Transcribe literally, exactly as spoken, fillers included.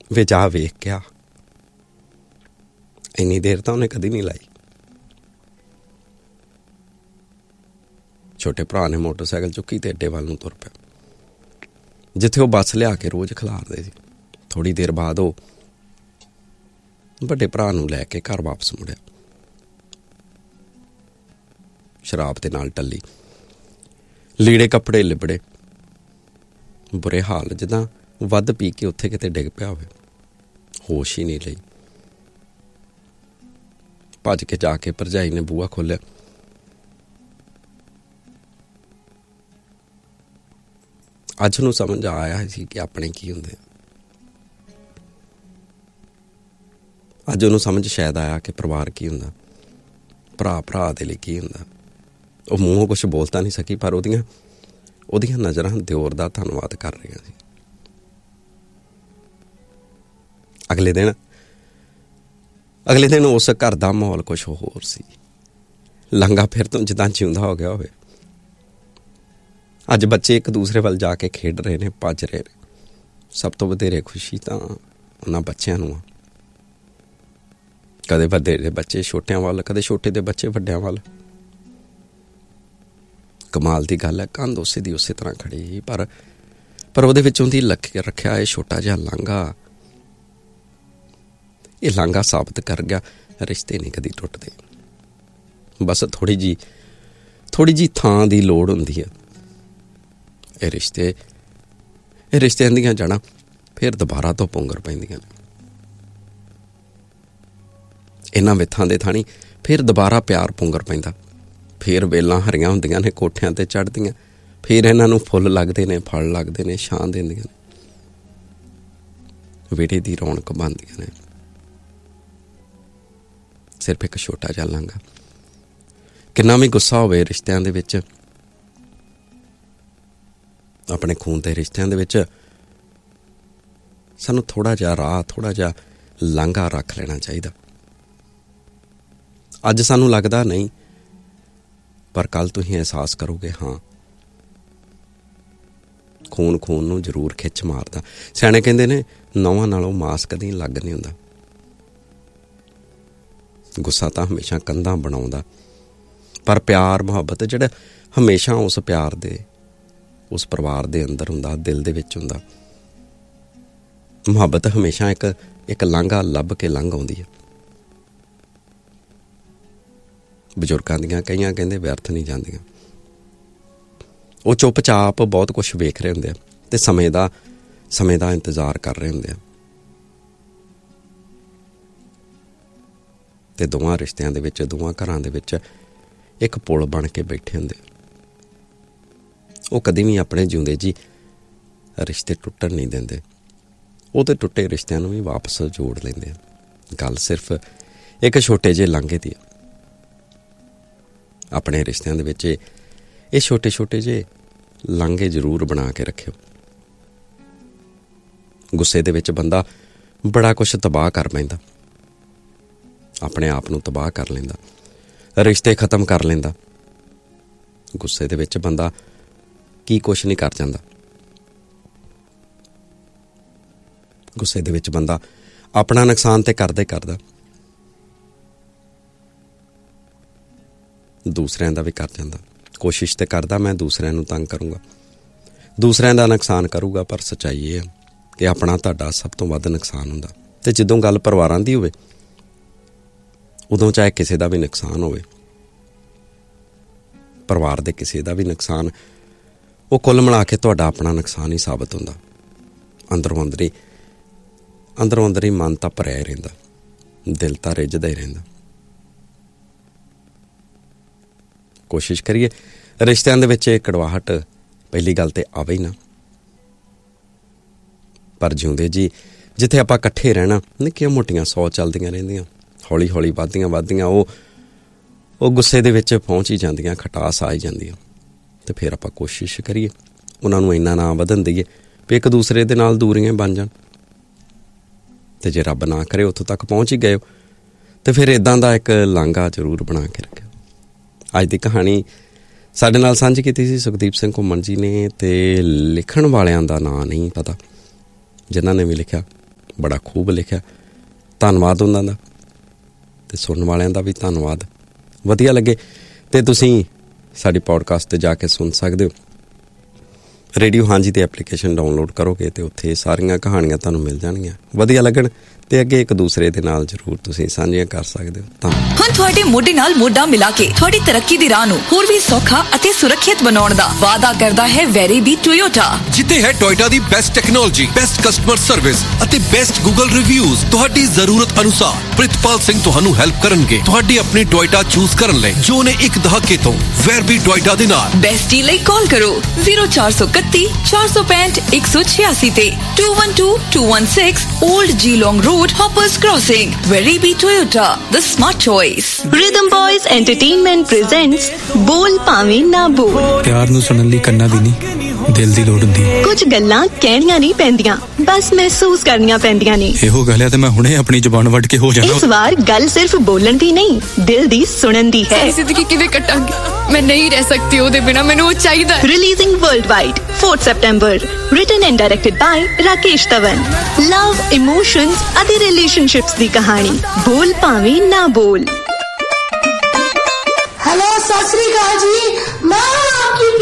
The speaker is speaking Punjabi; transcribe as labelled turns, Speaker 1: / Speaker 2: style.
Speaker 1: ਵੇ ਜਾ ਵੇਖ ਗਿਆ। ਇੰਨੀ ਦੇਰ ਤਾਂ ਉਹਨੇ ਕਦੀ ਨਹੀਂ ਲਾਈ। ਛੋਟੇ ਭਰਾ ਨੇ ਮੋਟਰਸਾਈਕਲ ਚੁੱਕੀ ਤੇ ਅੱਡੇ ਵੱਲ ਨੂੰ ਤੁਰ ਪਿਆ, ਜਿੱਥੇ ਉਹ ਬੱਸ ਲਿਆ ਕੇ ਰੋਜ਼ ਖਿਲਾਰਦੇ ਸੀ। ਥੋੜ੍ਹੀ ਦੇਰ ਬਾਅਦ ਉਹ ਵੱਡੇ ਭਰਾ ਨੂੰ ਲੈ ਕੇ ਘਰ ਵਾਪਸ ਮੁੜਿਆ। ਸ਼ਰਾਬ ਦੇ ਨਾਲ ਟੱਲੀ, ਲੀੜੇ ਕੱਪੜੇ ਲਿਬੜੇ, ਬੁਰੇ ਹਾਲ, ਜਿੱਦਾਂ ਵੱਧ ਪੀ ਕੇ ਉੱਥੇ ਕਿਤੇ ਡਿੱਗ ਪਿਆ ਹੋਵੇ। ਹੋਸ਼ ਹੀ ਨਹੀਂ ਲਈ। ਭੱਜ ਕੇ ਜਾ ਕੇ ਭਰਜਾਈ ਨੇ ਬੂਹਾ ਖੋਲ੍ਹਿਆ। ਅੱਜ ਨੂੰ ਸਮਝ ਆਇਆ ਸੀ ਕਿ ਆਪਣੇ ਕੀ ਹੁੰਦੇ। ਅੱਜ ਉਹਨੂੰ ਸਮਝ ਸ਼ਾਇਦ ਆਇਆ ਕਿ ਪਰਿਵਾਰ ਕੀ ਹੁੰਦਾ, ਭਰਾ ਭਰਾ ਦੇ ਲਈ ਕੀ ਹੁੰਦਾ। ਉਹ ਮੂੰਹੋਂ ਕੁਛ ਬੋਲ ਤਾਂ ਨਹੀਂ ਸਕੀ, ਪਰ ਉਹਦੀਆਂ ਉਹਦੀਆਂ ਨਜ਼ਰਾਂ ਦਿਓਰ ਦਾ ਧੰਨਵਾਦ ਕਰ ਰਹੀਆਂ ਸੀ। ਅਗਲੇ ਦਿਨ ਅਗਲੇ ਦਿਨ ਉਸ ਘਰ ਦਾ ਮਾਹੌਲ ਕੁਛ ਹੋਰ ਸੀ। ਲਾਂਘਾ ਫਿਰ ਤੋਂ ਜਿੱਦਾਂ ਜਿਉਂਦਾ ਹੋ ਗਿਆ ਹੋਵੇ। ਅੱਜ ਬੱਚੇ ਇੱਕ ਦੂਸਰੇ ਵੱਲ ਜਾ ਕੇ ਖੇਡ ਰਹੇ ਨੇ, ਭੱਜ ਰਹੇ ਨੇ। ਸਭ ਤੋਂ ਵਧੇਰੇ ਖੁਸ਼ੀ ਤਾਂ ਉਹਨਾਂ ਬੱਚਿਆਂ ਨੂੰ ਆ। ਕਦੇ ਵੱਡੇ ਦੇ ਬੱਚੇ ਛੋਟਿਆਂ ਵੱਲ, ਕਦੇ ਛੋਟੇ ਦੇ ਬੱਚੇ ਵੱਡਿਆਂ ਵੱਲ। ਕਮਾਲ ਦੀ ਗੱਲ ਹੈ, ਕੰਧ ਉਸੇ ਦੀ ਉਸੇ ਤਰ੍ਹਾਂ ਖੜੀ, ਪਰ ਪਰ ਉਹਦੇ ਵਿੱਚੋਂ ਦੀ ਲੱਖ ਰੱਖਿਆ ਇਹ ਛੋਟਾ ਜਿਹਾ ਲਾਂਘਾ। ਇਹ ਲਾਂਘਾ ਸਾਬਤ ਕਰ ਗਿਆ ਰਿਸ਼ਤੇ ਨਹੀਂ ਕਦੀ ਟੁੱਟਦੇ। ਬਸ ਥੋੜ੍ਹੀ ਜਿਹੀ ਥੋੜ੍ਹੀ ਜਿਹੀ ਥਾਂ ਦੀ ਲੋੜ ਹੁੰਦੀ ਹੈ। ਇਹ ਰਿਸ਼ਤੇ ਇਹ ਰਿਸ਼ਤਿਆਂ ਦੀਆਂ ਜੜ੍ਹਾਂ ਫਿਰ ਦੁਬਾਰਾ ਤੋਂ ਪੁੰਗਰ ਪੈਂਦੀਆਂ ਨੇ। ਇਹਨਾਂ ਵਿੱਥਾਂ ਦੇ ਥਾਣੀ ਫਿਰ ਦੁਬਾਰਾ ਪਿਆਰ ਪੁੰਗਰ ਪੈਂਦਾ। ਫਿਰ ਵੇਲਾਂ ਹਰੀਆਂ ਹੁੰਦੀਆਂ ਨੇ, ਕੋਠਿਆਂ ਤੇ ਚੜ੍ਹਦੀਆਂ। ਫਿਰ ਇਹਨਾਂ ਨੂੰ ਫੁੱਲ ਲੱਗਦੇ ਨੇ, ਫਲ ਲੱਗਦੇ ਨੇ, ਛਾਂ ਦਿੰਦੀਆਂ ਨੇ, ਵਿਹੜੇ ਦੀ ਰੌਣਕ ਬਣਦੀਆਂ ਨੇ। ਸਿਰਫ ਇੱਕ ਛੋਟਾ ਜਿਹਾ ਲਾਂਘਾ। ਕਿੰਨਾ ਵੀ ਗੁੱਸਾ ਹੋਵੇ ਰਿਸ਼ਤਿਆਂ ਦੇ ਵਿੱਚ, ਆਪਣੇ ਖੂਨ ਦੇ ਰਿਸ਼ਤਿਆਂ ਦੇ ਵਿੱਚ, ਸਾਨੂੰ ਥੋੜ੍ਹਾ ਜਿਹਾ ਰਾਹ, ਥੋੜ੍ਹਾ ਜਿਹਾ ਲਾਂਘਾ ਰੱਖ ਲੈਣਾ ਚਾਹੀਦਾ। ਅੱਜ ਸਾਨੂੰ ਲੱਗਦਾ ਨਹੀਂ, ਪਰ ਕੱਲ੍ਹ ਤੁਸੀਂ ਅਹਿਸਾਸ ਕਰੋਗੇ, ਹਾਂ ਖੂਨ ਖੂਨ ਨੂੰ ਜ਼ਰੂਰ ਖਿੱਚ ਮਾਰਦਾ। ਸਿਆਣੇ ਕਹਿੰਦੇ ਨੇ ਨਹੁੰਆਂ ਨਾਲੋਂ ਮਾਸ ਕਦੀ ਲੱਗ ਨਹੀਂ ਹੁੰਦਾ। ਗੁੱਸਾ ਤਾਂ ਹਮੇਸ਼ਾ ਕੰਧਾਂ ਬਣਾਉਂਦਾ, ਪਰ ਪਿਆਰ ਮੁਹੱਬਤ ਜਿਹੜਾ ਹਮੇਸ਼ਾ ਉਸ ਪਿਆਰ ਦੇ, ਉਸ ਪਰਿਵਾਰ ਦੇ ਅੰਦਰ ਹੁੰਦਾ, ਦਿਲ ਦੇ ਵਿੱਚ ਹੁੰਦਾ। ਮੁਹੱਬਤ ਹਮੇਸ਼ਾ ਇੱਕ ਇੱਕ ਲਾਂਘਾ ਲੱਭ ਕੇ ਲੰਘ ਆਉਂਦੀ ਹੈ। ਬਜ਼ੁਰਗਾਂ ਦੀਆਂ ਕਈਆਂ ਕਹਿੰਦੇ ਵਿਅਰਥ ਨਹੀਂ ਜਾਂਦੀਆਂ। ਉਹ ਚੁੱਪ ਚਾਪ ਬਹੁਤ ਕੁਛ ਵੇਖ ਰਹੇ ਹੁੰਦੇ ਆ ਤੇ ਸਮੇਂ ਦਾ ਸਮੇਂ ਦਾ ਇੰਤਜ਼ਾਰ ਕਰ ਰਹੇ ਹੁੰਦੇ ਆ। ਤੇ ਦੋਵਾਂ ਰਿਸ਼ਤਿਆਂ ਦੇ ਵਿੱਚ, ਦੋਵਾਂ ਘਰਾਂ ਦੇ ਵਿੱਚ ਇੱਕ ਪੁਲ ਬਣ ਕੇ ਬੈਠੇ ਹੁੰਦੇ। ਉਹ ਕਦੀ ਵੀ ਆਪਣੇ ਜਿਉਂਦੇ ਜੀ ਰਿਸ਼ਤੇ ਟੁੱਟਣ ਨਹੀਂ ਦਿੰਦੇ। ਉਹ ਤੇ ਟੁੱਟੇ ਰਿਸ਼ਤਿਆਂ ਨੂੰ ਵੀ ਵਾਪਸ ਜੋੜ ਲੈਂਦੇ ਆ। ਗੱਲ ਸਿਰਫ ਇੱਕ ਛੋਟੇ ਜਿਹੇ ਲਾਂਘੇ ਦੀ। ਆਪਣੇ ਰਿਸ਼ਤਿਆਂ ਦੇ ਵਿੱਚ ਇਹ ਛੋਟੇ ਛੋਟੇ ਜਿਹੇ ਲਾਂਘੇ ਜ਼ਰੂਰ ਬਣਾ ਕੇ ਰੱਖਿਓ। ਗੁੱਸੇ ਦੇ ਵਿੱਚ ਬੰਦਾ ਬੜਾ ਕੁਛ ਤਬਾਹ ਕਰ ਪੈਂਦਾ, ਆਪਣੇ ਆਪ ਨੂੰ ਤਬਾਹ ਕਰ ਲੈਂਦਾ, ਰਿਸ਼ਤੇ ਖਤਮ ਕਰ ਲੈਂਦਾ। ਗੁੱਸੇ ਦੇ ਵਿੱਚ ਬੰਦਾ ਕੀ ਕੁਛ ਨਹੀਂ ਕਰ ਜਾਂਦਾ। ਗੁੱਸੇ ਦੇ ਵਿੱਚ ਬੰਦਾ ਆਪਣਾ ਨੁਕਸਾਨ ਤੇ ਕਰਦਾ ਹੀ ਕਰਦਾ, ਦੂਸਰਿਆਂ ਦਾ ਵੀ ਕਰ ਜਾਂਦਾ। ਕੋਸ਼ਿਸ਼ ਤੇ ਕਰਦਾ ਮੈਂ ਦੂਸਰਿਆਂ ਨੂੰ ਤੰਗ ਕਰੂੰਗਾ, ਦੂਸਰਿਆਂ ਦਾ ਨੁਕਸਾਨ ਕਰੂੰਗਾ, ਪਰ ਸੱਚਾਈ ਇਹ ਹੈ ਕਿ ਆਪਣਾ ਤੁਹਾਡਾ ਸਭ ਤੋਂ ਵੱਧ ਨੁਕਸਾਨ ਹੁੰਦਾ। ਤੇ ਜਦੋਂ ਗੱਲ ਪਰਿਵਾਰਾਂ ਦੀ ਹੋਵੇ, ਉਦੋਂ ਚਾਹੇ ਕਿਸੇ ਦਾ ਵੀ ਨੁਕਸਾਨ ਹੋਵੇ, ਪਰਿਵਾਰ ਦੇ ਕਿਸੇ ਦਾ ਵੀ ਨੁਕਸਾਨ, ਉਹ ਕੁੱਲ ਮਿਲਾ ਕੇ ਤੁਹਾਡਾ ਆਪਣਾ ਨੁਕਸਾਨ ਹੀ ਸਾਬਤ ਹੁੰਦਾ। ਅੰਦਰੋਂ ਅੰਦਰੀ ਅੰਦਰੋਂ ਅੰਦਰੀ ਮਨ ਤਾਂ ਭਰਿਆ ਹੀ ਰਹਿੰਦਾ, ਦਿਲ ਤਾਂ ਰਿੱਝਦਾ ਹੀ ਰਹਿੰਦਾ। ਕੋਸ਼ਿਸ਼ ਕਰੀਏ ਰਿਸ਼ਤਿਆਂ ਦੇ ਵਿੱਚ ਇਹ ਕੜਵਾਹਟ ਪਹਿਲੀ ਗੱਲ ਤੇ ਆਵੇ ਹੀ ਨਾ। ਪਰ ਜਿਉਂਦੇ ਜੀ ਜਿੱਥੇ ਆਪਾਂ ਇਕੱਠੇ ਰਹਿਣਾ, ਨਿੱਕੀਆਂ ਮੋਟੀਆਂ ਸੌ ਚੱਲਦੀਆਂ ਰਹਿੰਦੀਆਂ, ਹੌਲੀ ਹੌਲੀ ਵੱਧਦੀਆਂ ਵੱਧਦੀਆਂ ਉਹ ਉਹ ਗੁੱਸੇ ਦੇ ਵਿੱਚ ਪਹੁੰਚ ਹੀ ਜਾਂਦੀਆਂ, ਖਟਾਸ ਆ ਹੀ ਜਾਂਦੀ ਆ। ਅਤੇ ਫਿਰ ਆਪਾਂ ਕੋਸ਼ਿਸ਼ ਕਰੀਏ ਉਹਨਾਂ ਨੂੰ ਇੰਨਾ ਨਾ ਵਧਣ ਦਈਏ ਵੀ ਇੱਕ ਦੂਸਰੇ ਦੇ ਨਾਲ ਦੂਰੀਆਂ ਬਣ ਜਾਣ। ਅਤੇ ਜੇ ਰੱਬ ਨਾ ਕਰੇ ਉੱਥੋਂ ਤੱਕ ਪਹੁੰਚ ਹੀ ਗਏ ਹੋ, ਅਤੇ ਫਿਰ ਇੱਦਾਂ ਦਾ ਇੱਕ ਲਾਂਘਾ ਜ਼ਰੂਰ ਬਣਾ ਕੇ ਰੱਖਿਓ। ਅੱਜ ਦੀ ਕਹਾਣੀ ਸਾਡੇ ਨਾਲ ਸਾਂਝੀ ਕੀਤੀ ਸੀ ਸੁਖਦੀਪ ਸਿੰਘ ਘੁੰਮਣ ਜੀ ਨੇ, ਅਤੇ ਲਿਖਣ ਵਾਲਿਆਂ ਦਾ ਨਾਂ ਨਹੀਂ ਪਤਾ, ਜਿਨ੍ਹਾਂ ਨੇ ਵੀ ਲਿਖਿਆ ਬੜਾ ਖੂਬ ਲਿਖਿਆ। ਧੰਨਵਾਦ ਉਹਨਾਂ ਦਾ, ਅਤੇ ਸੁਣਨ ਵਾਲਿਆਂ ਦਾ ਵੀ ਧੰਨਵਾਦ। ਵਧੀਆ ਲੱਗੇ ਅਤੇ ਤੁਸੀਂ ਸਾਡੀ ਪੋਡਕਾਸਟ 'ਤੇ ਜਾ ਕੇ ਸੁਣ ਸਕਦੇ ਹੋ। ਰੇਡੀਓ ਹਾਂਜੀ 'ਤੇ ਐਪਲੀਕੇਸ਼ਨ ਡਾਊਨਲੋਡ ਕਰੋਗੇ ਅਤੇ ਉੱਥੇ ਸਾਰੀਆਂ ਕਹਾਣੀਆਂ ਤੁਹਾਨੂੰ ਮਿਲ ਜਾਣਗੀਆਂ। ਵਧੀਆ ਲੱਗਣ ਤੇ ਅੱਗੇ ਇੱਕ ਦੂਸਰੇ ਦੇ ਨਾਲ ਜ਼ਰੂਰ ਤੁਸੀਂ ਸਾਂਝੀਆਂ ਕਰ ਸਕਦੇ ਹੋ। ਧੰਨਵਾਦ।
Speaker 2: ਹੁਣ ਤੁਹਾਡੇ ਮੋਢੇ ਨਾਲ ਮੋਢਾ ਮਿਲਾ ਕੇ ਤੁਹਾਡੀ ਤਰੱਕੀ ਦੀ ਰਾਹ ਨੂੰ ਹੋਰ ਵੀ ਸੌਖਾ ਅਤੇ ਸੁਰੱਖਿਅਤ ਬਣਾਉਣ ਦਾ ਵਾਅਦਾ ਕਰਦਾ ਹੈ ਵੈਰੀਬੀ ਟੋਯੋਟਾ,
Speaker 3: ਜਿੱਥੇ ਹੈ ਟੋਯੋਟਾ ਦੀ best technology, best customer service ਅਤੇ ਬੈਸਟ ਗੂਗਲ ਰਿਵਿਊਜ਼। ਤੁਹਾਡੀ ਜ਼ਰੂਰਤ ਅਨੁਸਾਰ ਪ੍ਰਿਤਪਾਲ ਸਿੰਘ ਤੁਹਾਨੂੰ ਹੈਲਪ ਕਰਨਗੇ ਤੁਹਾਡੀ ਆਪਣੀ ਟੋਯੋਟਾ ਚੂਜ਼ ਕਰਨ ਲਈ, ਜੋ ਨੇ ਇੱਕ ਦਹਾਕੇ ਤੋਂ ਵੈਰਬੀ ਟੋਯੋਟਾ ਦੇ ਨਾਲ।
Speaker 2: ਬੈਸਟ ਡੀਲ ਲਈ ਕਾਲ ਕਰੋ ਜ਼ੀਰੋ ਚਾਰ ਸੌ ਇਕੱਤੀ ਚਾਰ ਸੌ ਪੈਂਹਠ ਇੱਕ ਸੌ ਛਿਆਸੀ ਤੇ to one two to one six old ਜੀ ਲੌਂਗ road, Hoppers Crossing. Waribi Toyota, the smart choice.
Speaker 4: Rhythm Boys Entertainment presents ਬੋਲ ਭਾਵੇਂ ਨਾ ਬੋਲ।
Speaker 5: ਪਿਆਰ ਨੂੰ ਸੁਣਨ ਲਈ ਕੰਨਾਂ ਦੀ ਨਹੀਂ, ਦਿਲ ਦੀ ਲੋੜ ਹੁੰਦੀ ਹੈ।
Speaker 4: ਕੁਝ ਗੱਲਾਂ ਕਹਿਣੀਆਂ ਨਹੀਂ ਪੈਂਦੀਆਂ, ਬਸ ਮਹਿਸੂਸ ਕਰਨੀਆਂ ਪੈਂਦੀਆਂ ਨੇ।
Speaker 5: ਇਹੋ ਗੱਲ ਹੈ ਤੇ ਮੈਂ ਹੁਣੇ ਆਪਣੀ ਜ਼ੁਬਾਨ ਵੱਢ ਕੇ ਹੋ ਜਾਣਾ।
Speaker 4: ਇਸ ਵਾਰ ਗੱਲ ਸਿਰਫ ਬੋਲਣ ਦੀ ਨਹੀਂ, ਦਿਲ ਦੀ ਸੁਣਨ ਦੀ ਹੈ।
Speaker 6: ਜ਼ਿੰਦਗੀ ਕਿਵੇਂ ਕੱਟਾਂਗੀ, ਮੈਂ ਨਹੀਂ ਰਹਿ ਸਕਤੀ ਉਹਦੇ ਬਿਨਾ, ਮੈਨੂੰ ਉਹ ਚਾਹੀਦਾ।
Speaker 4: Releasing worldwide fourth September, written and directed by Rakesh Tavan. Love, emotions ਅਤੇ relationships ਦੀ ਕਹਾਣੀ ਬੋਲ ਭਾਵੇਂ ਨਾ ਬੋਲ।
Speaker 7: हेलो सत श्री अकाल जी, मैं आपकी